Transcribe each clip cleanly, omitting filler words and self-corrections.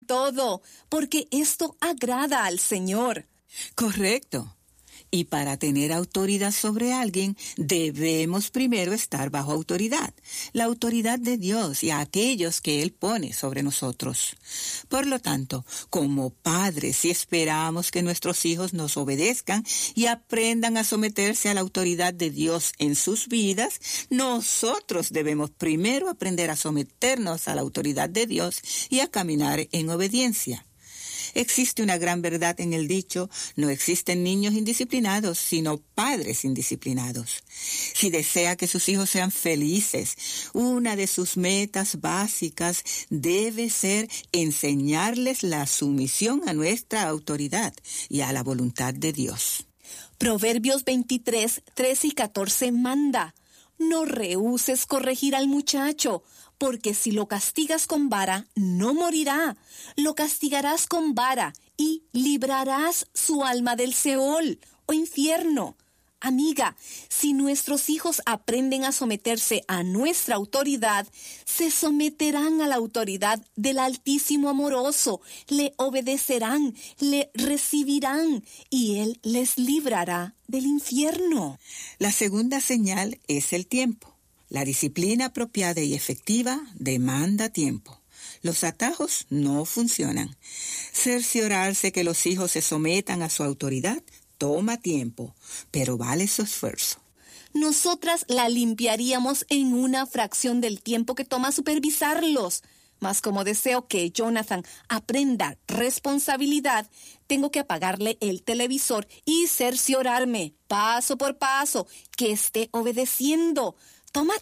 todo, porque esto agrada al Señor. Correcto. Y para tener autoridad sobre alguien, debemos primero estar bajo autoridad, la autoridad de Dios y a aquellos que Él pone sobre nosotros. Por lo tanto, como padres, si esperamos que nuestros hijos nos obedezcan y aprendan a someterse a la autoridad de Dios en sus vidas, nosotros debemos primero aprender a someternos a la autoridad de Dios y a caminar en obediencia. Existe una gran verdad en el dicho, no existen niños indisciplinados, sino padres indisciplinados. Si desea que sus hijos sean felices, una de sus metas básicas debe ser enseñarles la sumisión a nuestra autoridad y a la voluntad de Dios. Proverbios 23, 13 y 14 manda: no rehúses corregir al muchacho, porque si lo castigas con vara, no morirá. Lo castigarás con vara y librarás su alma del Seol o infierno. Amiga, si nuestros hijos aprenden a someterse a nuestra autoridad, se someterán a la autoridad del Altísimo Amoroso, le obedecerán, le recibirán y Él les librará del infierno. La segunda señal es el tiempo. La disciplina apropiada y efectiva demanda tiempo. Los atajos no funcionan. Cerciorarse que los hijos se sometan a su autoridad toma tiempo, pero vale su esfuerzo. Nosotras la limpiaríamos en una fracción del tiempo que toma supervisarlos. Mas como deseo que Jonathan aprenda responsabilidad, tengo que apagarle el televisor y cerciorarme, paso por paso, que esté obedeciendo. Toma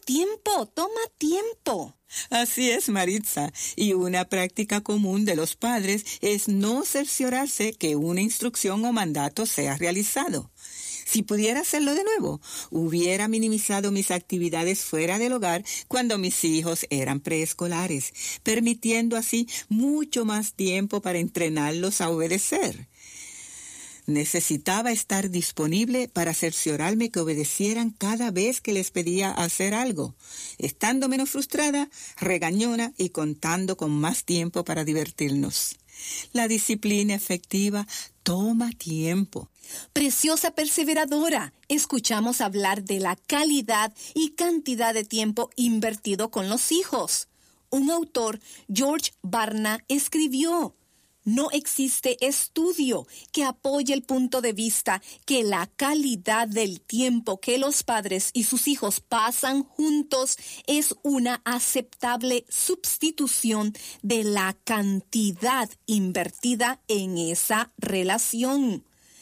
tiempo. Así es, Maritza, y una práctica común de los padres es no cerciorarse que una instrucción o mandato sea realizado. Si pudiera hacerlo de nuevo, hubiera minimizado mis actividades fuera del hogar cuando mis hijos eran preescolares, permitiendo así mucho más tiempo para entrenarlos a obedecer. Necesitaba estar disponible para cerciorarme que obedecieran cada vez que les pedía hacer algo, estando menos frustrada, regañona y contando con más tiempo para divertirnos. La disciplina efectiva toma tiempo. Preciosa perseveradora, escuchamos hablar de la calidad y cantidad de tiempo invertido con los hijos. Un autor, George Barna, escribió: no existe estudio que apoye el punto de vista que la calidad del tiempo que los padres y sus hijos pasan juntos es una aceptable sustitución de la cantidad invertida en esa relación.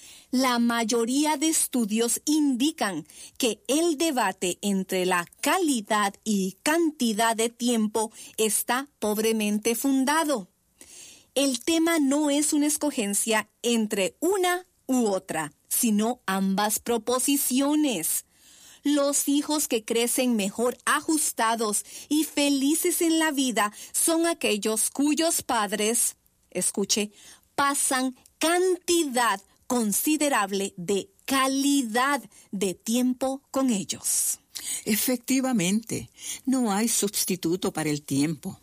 La mayoría de estudios indican que el debate entre la calidad y cantidad de tiempo está pobremente fundado. El tema no es una escogencia entre una u otra, sino ambas proposiciones. Los hijos que crecen mejor ajustados y felices en la vida son aquellos cuyos padres, escuche, pasan cantidad considerable de calidad de tiempo con ellos. Efectivamente, no hay sustituto para el tiempo.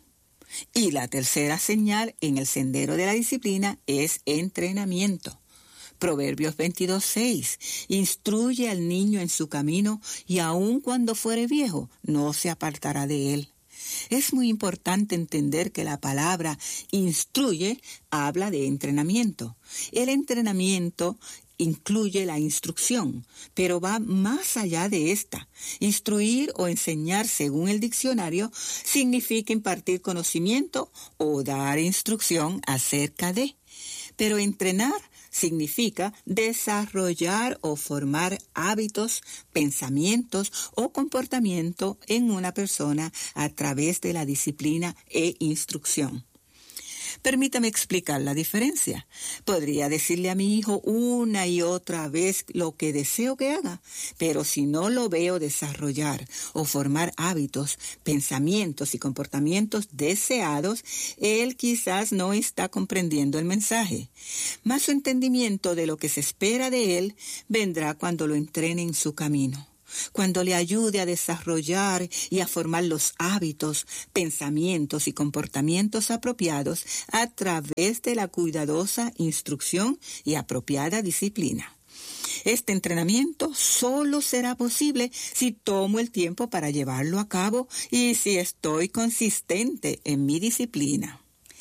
Y la tercera señal en el sendero de la disciplina es entrenamiento. Proverbios 22:6. Instruye al niño en su camino y aun cuando fuere viejo, no se apartará de él. Es muy importante entender que la palabra instruye habla de entrenamiento. El entrenamiento incluye la instrucción, pero va más allá de esta. Instruir o enseñar, según el diccionario, significa impartir conocimiento o dar instrucción acerca de. Pero entrenar significa desarrollar o formar hábitos, pensamientos o comportamiento en una persona a través de la disciplina e instrucción. Permítame explicar la diferencia. Podría decirle a mi hijo una y otra vez lo que deseo que haga, pero si no lo veo desarrollar o formar hábitos, pensamientos y comportamientos deseados, él quizás no está comprendiendo el mensaje. Mas su entendimiento de lo que se espera de él vendrá cuando lo entrene en su camino. cuando le ayude a desarrollar y a formar los hábitos, pensamientos y comportamientos apropiados a través de la cuidadosa instrucción y apropiada disciplina. Este entrenamiento solo será posible si tomo el tiempo para llevarlo a cabo y si estoy consistente en mi disciplina.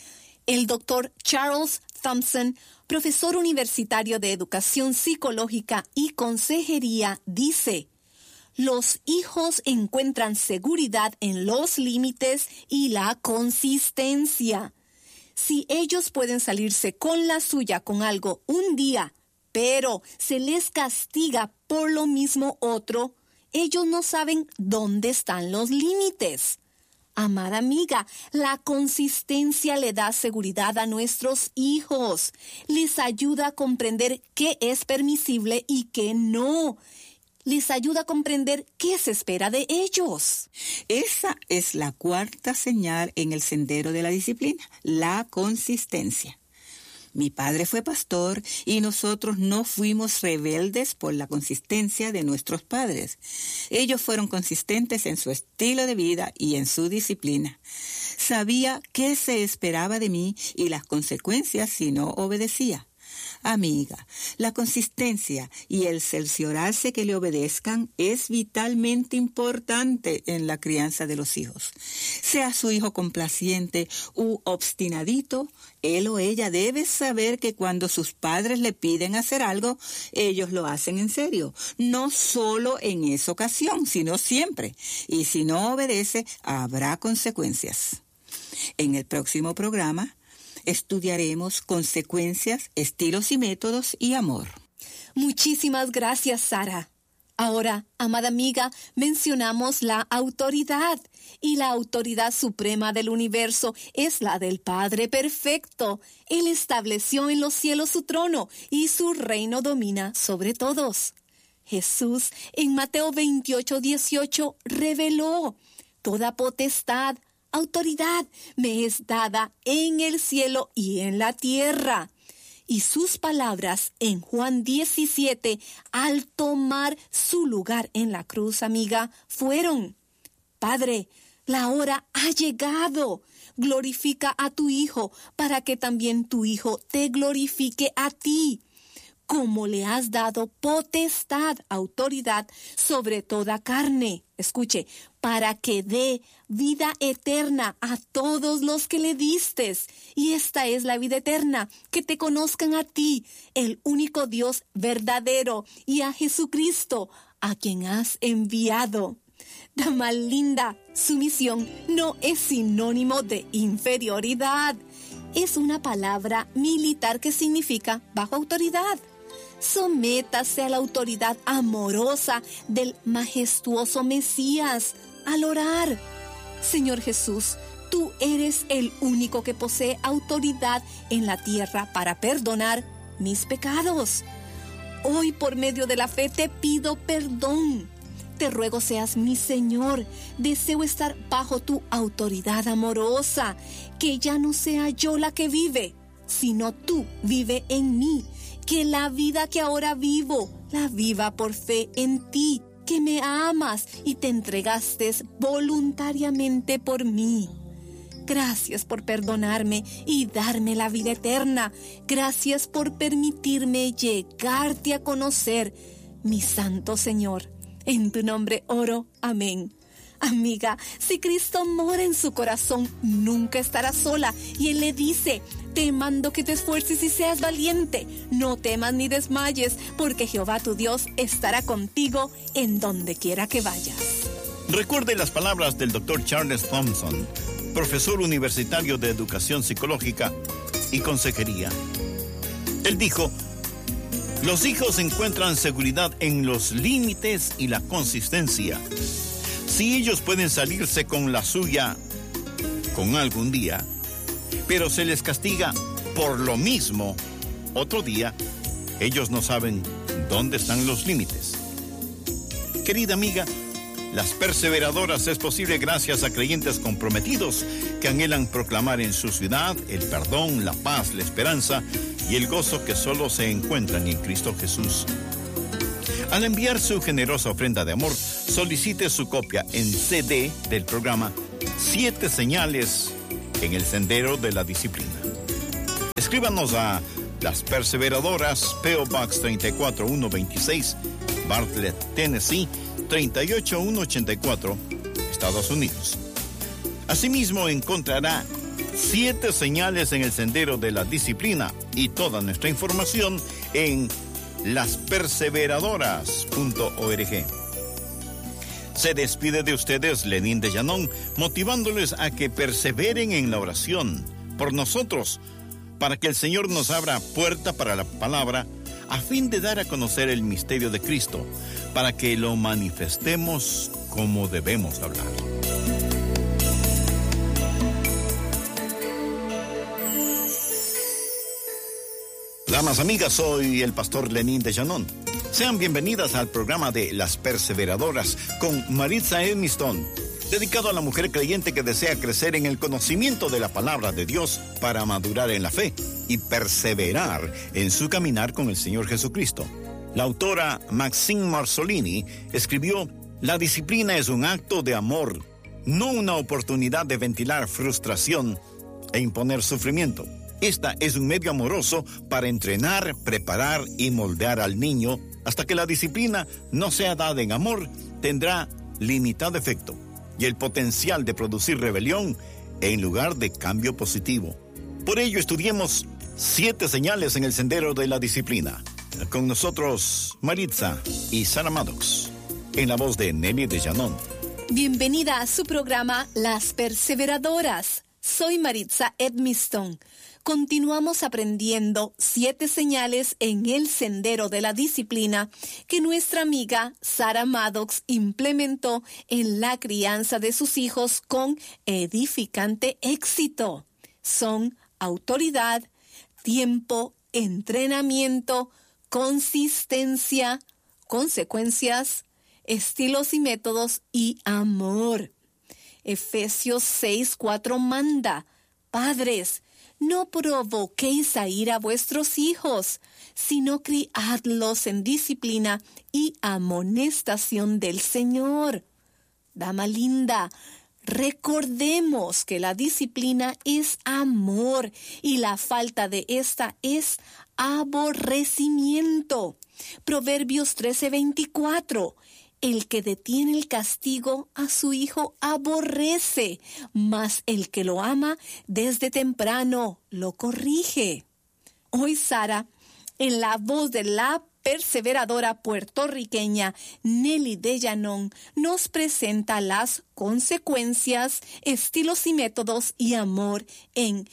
El doctor Charles Thompson, profesor universitario de educación psicológica y consejería, dice: los hijos encuentran seguridad en los límites y la consistencia. Si ellos pueden salirse con la suya con algo un día, pero se les castiga por lo mismo otro, ellos no saben dónde están los límites. Amada amiga, la consistencia le da seguridad a nuestros hijos. Les ayuda a comprender qué es permisible y qué no. Les ayuda a comprender qué se espera de ellos. Esa es la cuarta señal en el sendero de la disciplina, la consistencia. Mi padre fue pastor y nosotros no fuimos rebeldes por la consistencia de nuestros padres. Ellos fueron consistentes en su estilo de vida y en su disciplina. Sabía qué se esperaba de mí y las consecuencias si no obedecía. Amiga, la consistencia y el cerciorarse que le obedezcan es vitalmente importante en la crianza de los hijos. Sea su hijo complaciente u obstinadito, él o ella debe saber que cuando sus padres le piden hacer algo, ellos lo hacen en serio. No solo en esa ocasión, sino siempre. Y si no obedece, habrá consecuencias. En el próximo programa estudiaremos consecuencias, estilos y métodos y amor. Muchísimas gracias, Sara. Ahora, amada amiga, mencionamos la autoridad. Y la autoridad suprema del universo es la del Padre Perfecto. Él estableció en los cielos su trono y su reino domina sobre todos. Jesús, en Mateo 28:18, reveló: toda potestad, autoridad me es dada en el cielo y en la tierra. Y sus palabras en Juan 17, al tomar su lugar en la cruz, amiga, fueron: Padre, la hora ha llegado. Glorifica a tu Hijo para que también tu Hijo te glorifique a ti. Como le has dado potestad, autoridad sobre toda carne. Escuche, para que dé vida eterna a todos los que le distes. Y esta es la vida eterna, que te conozcan a ti, el único Dios verdadero, y a Jesucristo, a quien has enviado. Dama linda, sumisión no es sinónimo de inferioridad. Es una palabra militar que significa bajo autoridad. Sométase a la autoridad amorosa del majestuoso Mesías al orar. Señor Jesús, tú eres el único que posee autoridad en la tierra para perdonar mis pecados. Hoy, por medio de la fe, te pido perdón. Te ruego seas mi Señor. Deseo estar bajo tu autoridad amorosa. Que ya no sea yo la que vive, sino tú vive en mí. Que la vida que ahora vivo, la viva por fe en ti, que me amas y te entregaste voluntariamente por mí. Gracias por perdonarme y darme la vida eterna. Gracias por permitirme llegarte a conocer, mi santo Señor. En tu nombre oro. Amén. Amiga, si Cristo mora en su corazón, nunca estará sola. Y Él le dice: te mando que te esfuerces y seas valiente. No temas ni desmayes, porque Jehová tu Dios estará contigo en donde quiera que vayas. Recuerde las palabras del Dr. Charles Thompson, profesor universitario de educación psicológica y consejería. Él dijo: los hijos encuentran seguridad en los límites y la consistencia. Si ellos pueden salirse con la suya con algún día, pero se les castiga por lo mismo otro día, ellos no saben dónde están los límites. Querida amiga, las perseveradoras es posible gracias a creyentes comprometidos que anhelan proclamar en su ciudad el perdón, la paz, la esperanza y el gozo que solo se encuentran en Cristo Jesús. Al enviar su generosa ofrenda de amor, solicite su copia en CD del programa 7 señales en el sendero de la disciplina. Escríbanos a Las Perseveradoras, P.O. Box 34126, Bartlett, Tennessee 38184, Estados Unidos. Asimismo encontrará 7 señales en el sendero de la disciplina y toda nuestra información en lasperseveradoras.org. Se despide de ustedes Lenín de Llanón, motivándoles a que perseveren en la oración por nosotros, para que el Señor nos abra puerta para la palabra, a fin de dar a conocer el misterio de Cristo, para que lo manifestemos como debemos hablar. Damas, amigas, soy el pastor Lenín de Llanón. Sean bienvenidas al programa de Las Perseveradoras con Maritza Edmiston, dedicado a la mujer creyente que desea crecer en el conocimiento de la palabra de Dios para madurar en la fe y perseverar en su caminar con el Señor Jesucristo. La autora Maxine Marzolini escribió: la disciplina es un acto de amor, no una oportunidad de ventilar frustración e imponer sufrimiento. Esta es un medio amoroso para entrenar, preparar y moldear al niño. Hasta que la disciplina no sea dada en amor, tendrá limitado efecto y el potencial de producir rebelión en lugar de cambio positivo. Por ello, estudiemos 7 señales en el sendero de la disciplina. Con nosotros, Maritza y Sara Maddox, en la voz de Nelly de Llanón. Bienvenida a su programa Las Perseveradoras. Soy Maritza Edmiston. Continuamos aprendiendo 7 señales en el sendero de la disciplina que nuestra amiga Sara Maddox implementó en la crianza de sus hijos con edificante éxito. Son autoridad, tiempo, entrenamiento, consistencia, consecuencias, estilos y métodos y amor. Efesios 6:4 manda: padres, no provoquéis a ira a vuestros hijos, sino criadlos en disciplina y amonestación del Señor. Dama linda, recordemos que la disciplina es amor y la falta de esta es aborrecimiento. Proverbios 13:24. El que detiene el castigo a su hijo aborrece, mas el que lo ama desde temprano lo corrige. Hoy Sara, en la voz de la perseveradora puertorriqueña Nelly de Llanón, nos presenta las consecuencias, estilos y métodos y amor en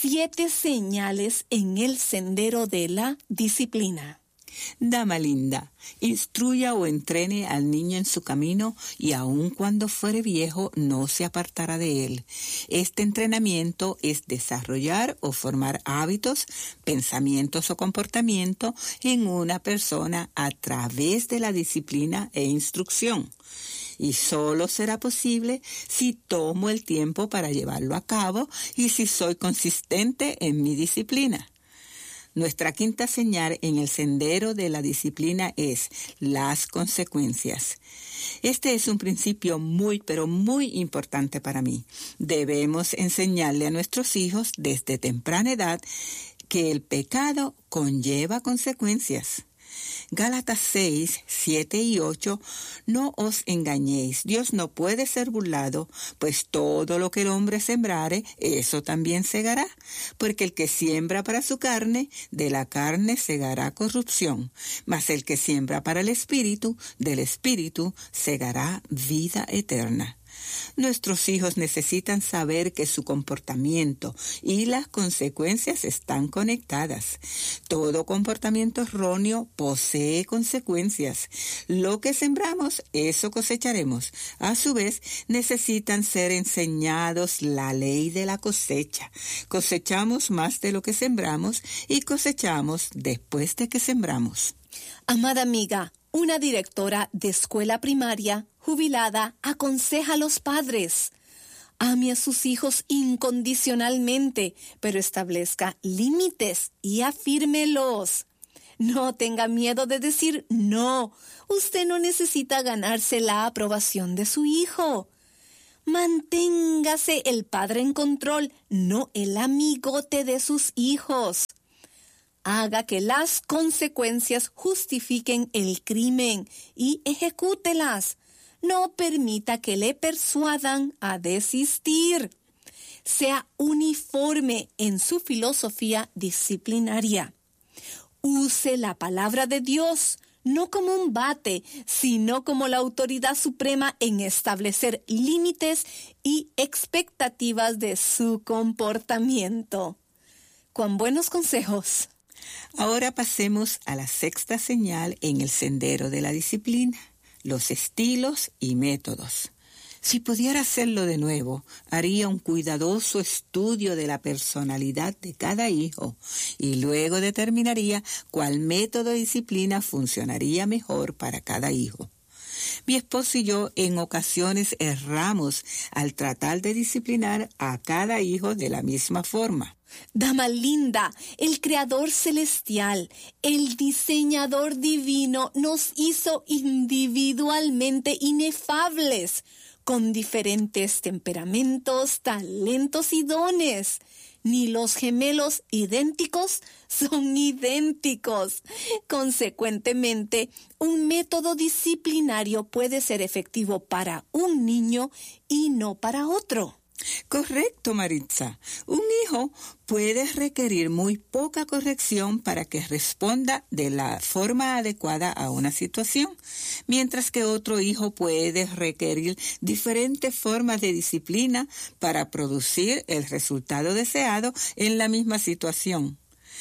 7 señales en el sendero de la disciplina. Dama linda, instruya o entrene al niño en su camino y aun cuando fuere viejo no se apartará de él. Este entrenamiento es desarrollar o formar hábitos, pensamientos o comportamiento en una persona a través de la disciplina e instrucción. Y solo será posible si tomo el tiempo para llevarlo a cabo y si soy consistente en mi disciplina. Nuestra 5ª señal en el sendero de la disciplina es las consecuencias. Este es un principio muy, pero muy importante para mí. Debemos enseñarle a nuestros hijos desde temprana edad que el pecado conlleva consecuencias. Gálatas 6, 7 y 8, no os engañéis, Dios no puede ser burlado, pues todo lo que el hombre sembrare, eso también segará, porque el que siembra para su carne, de la carne segará corrupción, mas el que siembra para el espíritu, del espíritu segará vida eterna. Nuestros hijos necesitan saber que su comportamiento y las consecuencias están conectadas. Todo comportamiento erróneo posee consecuencias. Lo que sembramos, eso cosecharemos. A su vez, necesitan ser enseñados la ley de la cosecha. Cosechamos más de lo que sembramos y cosechamos después de que sembramos. Amada amiga, una directora de escuela primaria jubilada aconseja a los padres: ame a sus hijos incondicionalmente, pero establezca límites y afírmelos. No tenga miedo de decir no. Usted no necesita ganarse la aprobación de su hijo. Manténgase el padre en control, no el amigote de sus hijos. Haga que las consecuencias justifiquen el crimen y ejecútelas. No permita que le persuadan a desistir. Sea uniforme en su filosofía disciplinaria. Use la palabra de Dios, no como un bate, sino como la autoridad suprema en establecer límites y expectativas de su comportamiento. ¡Cuán buenos consejos! Ahora pasemos a la sexta señal en el sendero de la disciplina, los estilos y métodos. Si pudiera hacerlo de nuevo, haría un cuidadoso estudio de la personalidad de cada hijo y luego determinaría cuál método de disciplina funcionaría mejor para cada hijo. Mi esposo y yo en ocasiones erramos al tratar de disciplinar a cada hijo de la misma forma. Dama linda, el Creador celestial, el diseñador divino nos hizo individualmente inefables, con diferentes temperamentos, talentos y dones. Ni los gemelos idénticos son idénticos. Consecuentemente, un método disciplinario puede ser efectivo para un niño y no para otro. Correcto, Maritza. Un hijo puede requerir muy poca corrección para que responda de la forma adecuada a una situación, mientras que otro hijo puede requerir diferentes formas de disciplina para producir el resultado deseado en la misma situación.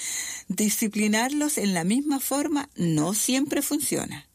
Disciplinarlos en la misma forma no siempre funciona.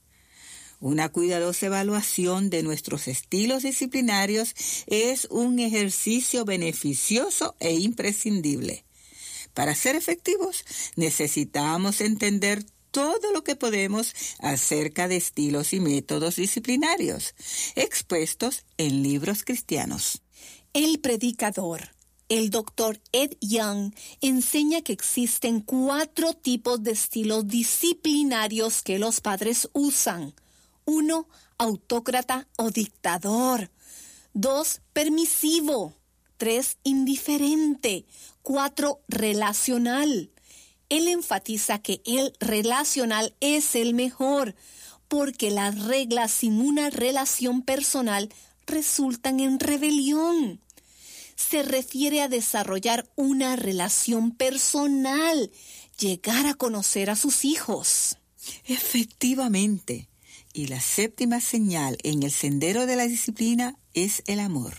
Una cuidadosa evaluación de nuestros estilos disciplinarios es un ejercicio beneficioso e imprescindible. Para ser efectivos, necesitamos entender todo lo que podemos acerca de estilos y métodos disciplinarios, expuestos en libros cristianos. El predicador, el Dr. Ed Young, enseña que existen 4 tipos de estilos disciplinarios que los padres usan. 1. Autócrata o dictador. 2. Permisivo. 3. Indiferente. 4. Relacional. Él enfatiza que el relacional es el mejor, porque las reglas sin una relación personal resultan en rebelión. Se refiere a desarrollar una relación personal, llegar a conocer a sus hijos. Efectivamente. Y la séptima señal en el sendero de la disciplina es el amor.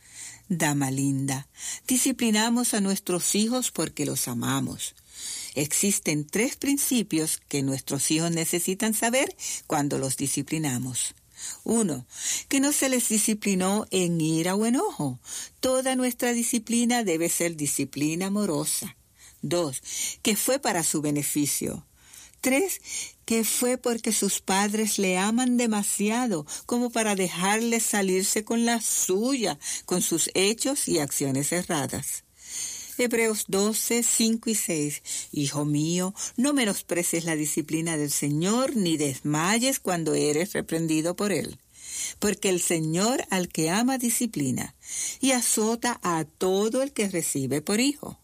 Dama linda, disciplinamos a nuestros hijos porque los amamos. Existen 3 principios que nuestros hijos necesitan saber cuando los disciplinamos. 1. Que no se les disciplinó en ira o enojo. Toda nuestra disciplina debe ser disciplina amorosa. 2. Que fue para su beneficio. 3. Que fue porque sus padres le aman demasiado como para dejarles salirse con la suya, con sus hechos y acciones erradas. Hebreos 12, 5 y 6. Hijo mío, no menosprecies la disciplina del Señor, ni desmayes cuando eres reprendido por Él. Porque el Señor al que ama disciplina, y azota a todo el que recibe por hijo.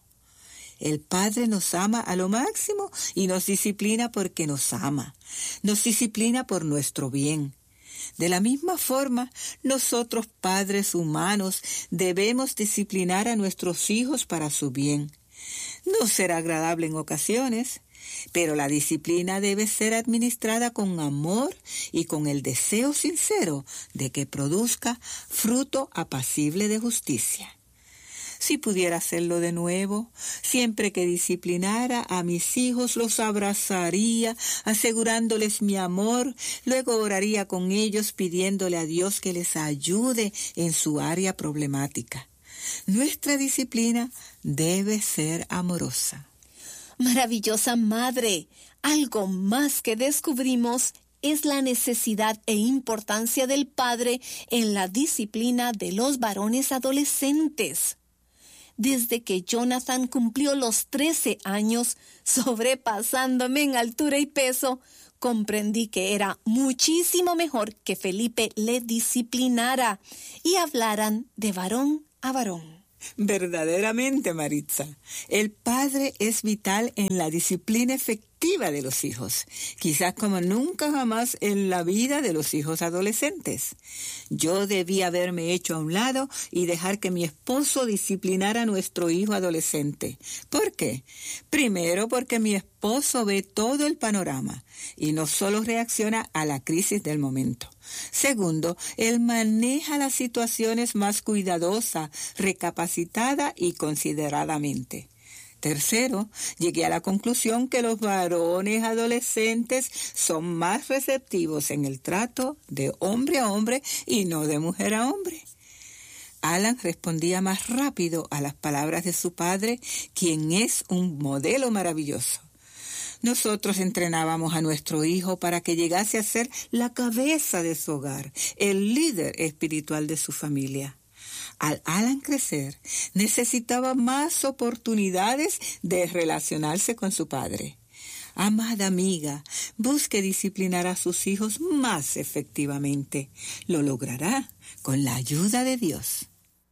El Padre nos ama a lo máximo y nos disciplina porque nos ama. Nos disciplina por nuestro bien. De la misma forma, nosotros, padres humanos, debemos disciplinar a nuestros hijos para su bien. No será agradable en ocasiones, pero la disciplina debe ser administrada con amor y con el deseo sincero de que produzca fruto apacible de justicia. Si pudiera hacerlo de nuevo, siempre que disciplinara a mis hijos los abrazaría, asegurándoles mi amor, luego oraría con ellos pidiéndole a Dios que les ayude en su área problemática. Nuestra disciplina debe ser amorosa. Maravillosa madre, algo más que descubrimos es la necesidad e importancia del padre en la disciplina de los varones adolescentes. Desde que Jonathan cumplió los 13 años, sobrepasándome en altura y peso, comprendí que era muchísimo mejor que Felipe le disciplinara y hablaran de varón a varón. Verdaderamente, Maritza, el padre es vital en la disciplina efectiva de los hijos, quizás como nunca jamás en la vida de los hijos adolescentes. Yo debí haberme hecho a un lado y dejar que mi esposo disciplinara a nuestro hijo adolescente. ¿Por qué? Primero, porque mi esposo ve todo el panorama y no solo reacciona a la crisis del momento. Segundo, él maneja las situaciones más cuidadosa, recapacitada y consideradamente. Tercero, llegué a la conclusión que los varones adolescentes son más receptivos en el trato de hombre a hombre y no de mujer a hombre. Alan respondía más rápido a las palabras de su padre, quien es un modelo maravilloso. Nosotros entrenábamos a nuestro hijo para que llegase a ser la cabeza de su hogar, el líder espiritual de su familia. Al Alan crecer, necesitaba más oportunidades de relacionarse con su padre. Amada amiga, busque disciplinar a sus hijos más efectivamente. Lo logrará con la ayuda de Dios.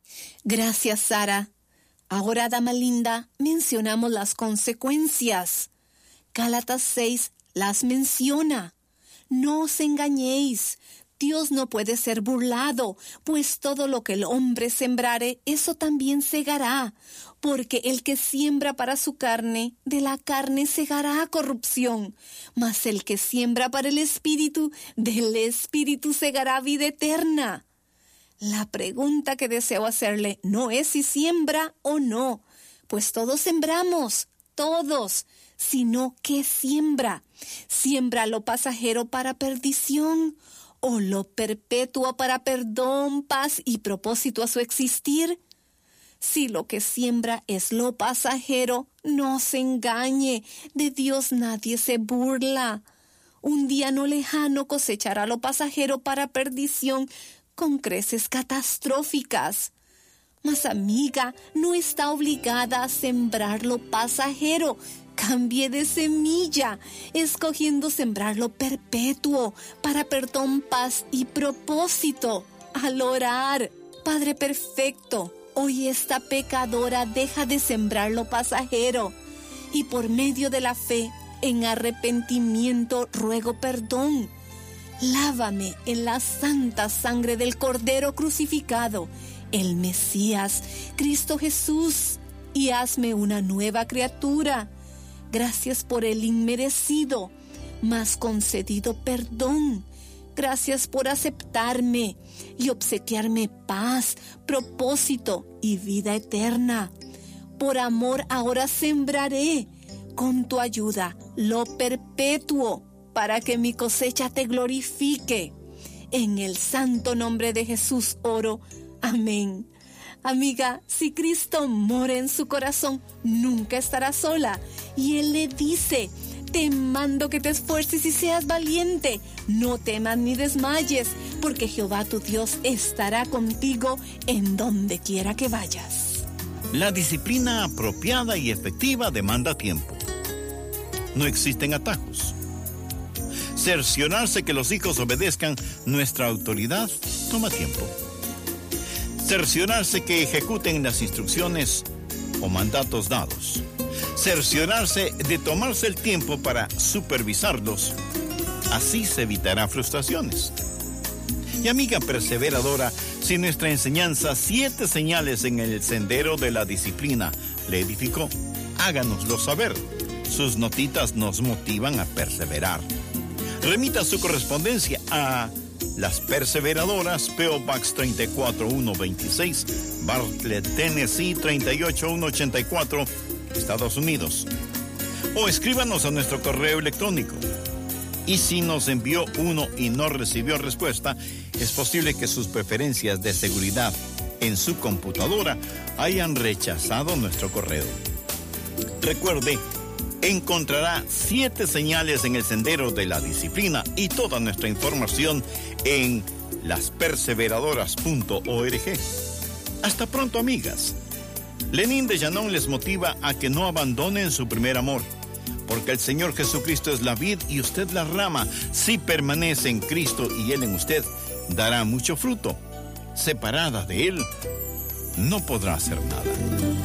Gracias, Sara. Ahora, dama linda, mencionamos las consecuencias. Gálatas 6 las menciona. No os engañéis. Dios no puede ser burlado, pues todo lo que el hombre sembrare, eso también segará. Porque el que siembra para su carne, de la carne segará corrupción. Mas el que siembra para el Espíritu, del Espíritu segará vida eterna. La pregunta que deseo hacerle no es si siembra o no, pues todos sembramos, todos, sino que siembra. ¿Siembra lo pasajero para perdición o lo perpetuo para perdón, paz y propósito a su existir? Si lo que siembra es lo pasajero, no se engañe, de Dios nadie se burla. Un día no lejano cosechará lo pasajero para perdición con creces catastróficas. Mas, amiga, no está obligada a sembrar lo pasajero. Cambie de semilla, escogiendo sembrar lo perpetuo para perdón, paz y propósito. Al orar, Padre perfecto, hoy esta pecadora deja de sembrar lo pasajero y por medio de la fe en arrepentimiento ruego perdón. Lávame en la santa sangre del Cordero crucificado, el Mesías, Cristo Jesús, y hazme una nueva criatura. Gracias por el inmerecido, mas concedido perdón. Gracias por aceptarme y obsequiarme paz, propósito y vida eterna. Por amor ahora sembraré, con tu ayuda, lo perpetuo, para que mi cosecha te glorifique. En el santo nombre de Jesús oro. Amén. Amiga, si Cristo mora en su corazón, nunca estará sola. Y Él le dice: te mando que te esfuerces y seas valiente. No temas ni desmayes, porque Jehová tu Dios estará contigo en donde quiera que vayas. La disciplina apropiada y efectiva demanda tiempo. No existen atajos. Cerciorarse que los hijos obedezcan nuestra autoridad toma tiempo. Cerciorarse que ejecuten las instrucciones o mandatos dados. Cerciorarse de tomarse el tiempo para supervisarlos. Así se evitará frustraciones. Y amiga perseveradora, si nuestra enseñanza 7 señales en el sendero de la disciplina le edificó, háganoslo saber. Sus notitas nos motivan a perseverar. Remita su correspondencia a Las Perseveradoras, P.O. Box 34126, Bartlett, Tennessee 38184, Estados Unidos. O escríbanos a nuestro correo electrónico. Y si nos envió uno y no recibió respuesta, es posible que sus preferencias de seguridad en su computadora hayan rechazado nuestro correo. Recuerde, encontrará 7 señales en el sendero de la disciplina y toda nuestra información en lasperseveradoras.org. Hasta pronto, amigas. Lenín de Llanón les motiva a que no abandonen su primer amor, porque el Señor Jesucristo es la vid y usted la rama. Si permanece en Cristo y Él en usted, dará mucho fruto. Separada de Él, no podrá hacer nada.